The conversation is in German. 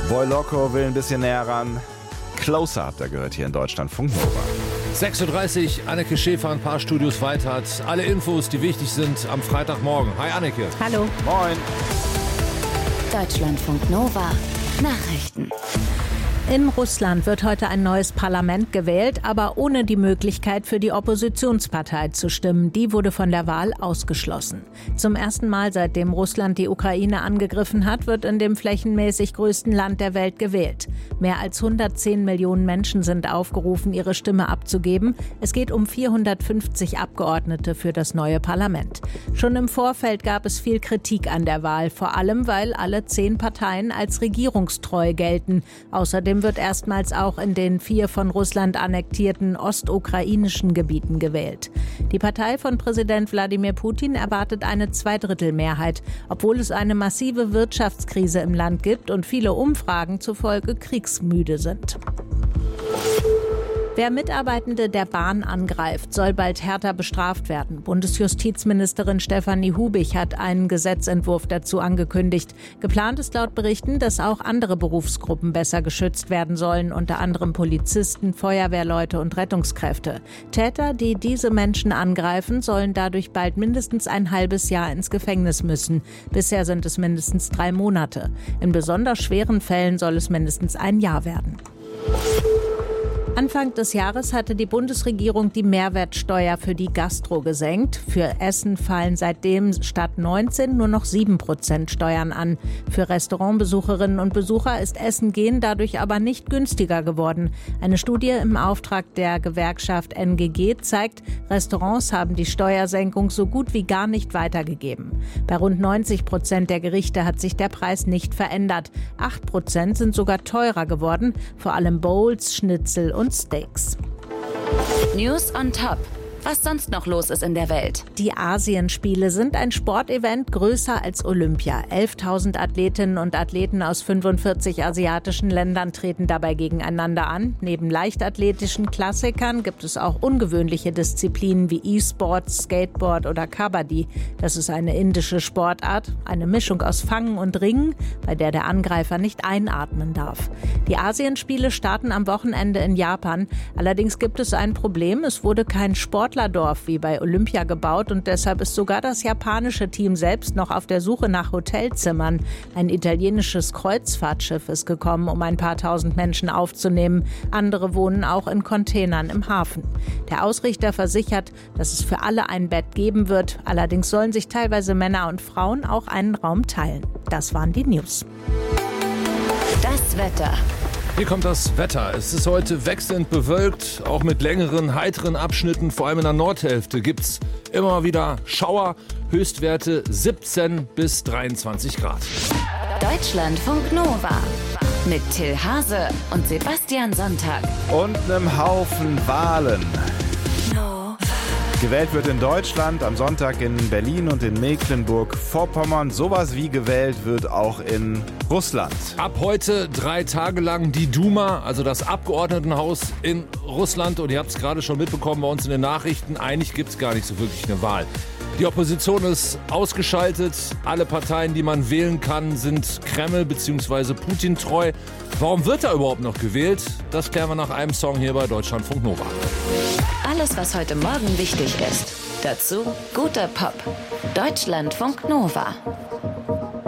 Boy Loco will ein bisschen näher ran. Closer habt ihr gehört hier in Deutschlandfunk Nova. 6.30 Uhr, Anneke Schäfer ein paar Studios weiter hat alle Infos, die wichtig sind am Freitagmorgen. Hi Anneke. Hallo. Moin. Deutschlandfunk Nova. Nachrichten. In Russland wird heute ein neues Parlament gewählt, aber ohne die Möglichkeit für die Oppositionspartei zu stimmen. Die wurde von der Wahl ausgeschlossen. Zum ersten Mal, seitdem Russland die Ukraine angegriffen hat, wird in dem flächenmäßig größten Land der Welt gewählt. Mehr als 110 Millionen Menschen sind aufgerufen, ihre Stimme abzugeben. Es geht um 450 Abgeordnete für das neue Parlament. Schon im Vorfeld gab es viel Kritik an der Wahl, vor allem weil alle 10 Parteien als regierungstreu gelten. Außerdem wird erstmals auch in den 4 von Russland annektierten ostukrainischen Gebieten gewählt. Die Partei von Präsident Wladimir Putin erwartet eine Zweidrittelmehrheit, obwohl es eine massive Wirtschaftskrise im Land gibt und viele Umfragen zufolge kriegsmüde sind. Wer Mitarbeitende der Bahn angreift, soll bald härter bestraft werden. Bundesjustizministerin Stefanie Hubig hat einen Gesetzentwurf dazu angekündigt. Geplant ist laut Berichten, dass auch andere Berufsgruppen besser geschützt werden sollen, unter anderem Polizisten, Feuerwehrleute und Rettungskräfte. Täter, die diese Menschen angreifen, sollen dadurch bald mindestens ein halbes Jahr ins Gefängnis müssen. Bisher sind es mindestens 3 Monate. In besonders schweren Fällen soll es mindestens ein Jahr werden. Anfang des Jahres hatte die Bundesregierung die Mehrwertsteuer für die Gastro gesenkt. Für Essen fallen seitdem statt 19 nur noch 7% Steuern an. Für Restaurantbesucherinnen und Besucher ist Essen gehen dadurch aber nicht günstiger geworden. Eine Studie im Auftrag der Gewerkschaft NGG zeigt, Restaurants haben die Steuersenkung so gut wie gar nicht weitergegeben. Bei rund 90% der Gerichte hat sich der Preis nicht verändert. 8% sind sogar teurer geworden, vor allem Bowls, Schnitzel und Steaks. News on Top. Was sonst noch los ist in der Welt. Die Asienspiele sind ein Sportevent größer als Olympia. 11.000 Athletinnen und Athleten aus 45 asiatischen Ländern treten dabei gegeneinander an. Neben leichtathletischen Klassikern gibt es auch ungewöhnliche Disziplinen wie E-Sports, Skateboard oder Kabaddi. Das ist eine indische Sportart, eine Mischung aus Fangen und Ringen, bei der der Angreifer nicht einatmen darf. Die Asienspiele starten am Wochenende in Japan. Allerdings gibt es ein Problem, es wurde kein Sportdorf wie bei Olympia gebaut und deshalb ist sogar das japanische Team selbst noch auf der Suche nach Hotelzimmern. Ein italienisches Kreuzfahrtschiff ist gekommen, um ein paar tausend Menschen aufzunehmen. Andere wohnen auch in Containern im Hafen. Der Ausrichter versichert, dass es für alle ein Bett geben wird. Allerdings sollen sich teilweise Männer und Frauen auch einen Raum teilen. Das waren die News. Das Wetter. Hier kommt das Wetter. Es ist heute wechselnd bewölkt, auch mit längeren, heiteren Abschnitten. Vor allem in der Nordhälfte gibt es immer wieder Schauer. Höchstwerte 17 bis 23 Grad. Deutschlandfunk Nova. Mit Till Hase und Sebastian Sonntag. Und einem Haufen Wahlen. Gewählt wird in Deutschland, am Sonntag in Berlin und in Mecklenburg-Vorpommern. Sowas wie gewählt wird auch in Russland. Ab heute 3 Tage lang die Duma, also das Abgeordnetenhaus in Russland. Und ihr habt es gerade schon mitbekommen bei uns in den Nachrichten. Eigentlich gibt es gar nicht so wirklich eine Wahl. Die Opposition ist ausgeschaltet. Alle Parteien, die man wählen kann, sind Kreml- bzw. Putin treu. Warum wird da überhaupt noch gewählt? Das klären wir nach einem Song hier bei Deutschlandfunk Nova. Alles, was heute Morgen wichtig ist. Dazu guter Pop. Deutschlandfunk Nova.